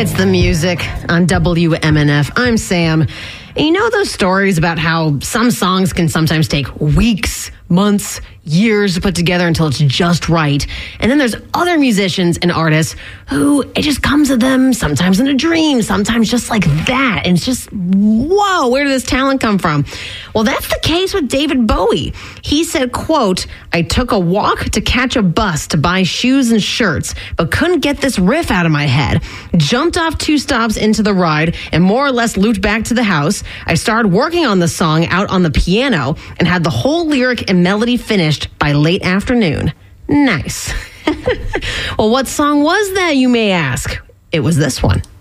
It's the music on WMNF. I'm Sam. And you know those stories about how some songs can sometimes take weeks, months, years to put together until it's just right. And then there's other musicians and artists who it just comes to them sometimes in a dream, sometimes just like that. And it's just, whoa, where did this talent come from? Well, that's the case with David Bowie. He said, quote, "I took a walk to catch a bus to buy shoes and shirts, but couldn't get this riff out of my head. Jumped off 2 stops into the ride and more or less looped back to the house. I started working on the song out on the piano and had the whole lyric and melody finished by late afternoon." Nice. Well, what song was that, you may ask? It was this one.